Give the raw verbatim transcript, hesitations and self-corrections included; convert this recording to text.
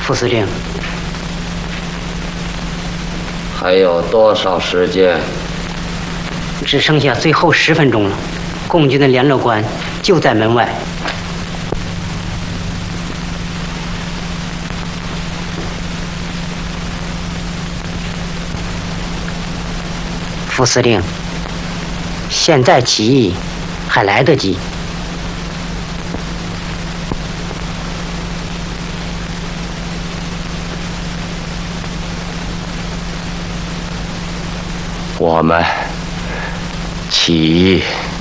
副司令， 还有多少时间？ 只剩下最后十分钟了。共军的联络官就在门外。副司令，现在起义还来得及。 我们起义。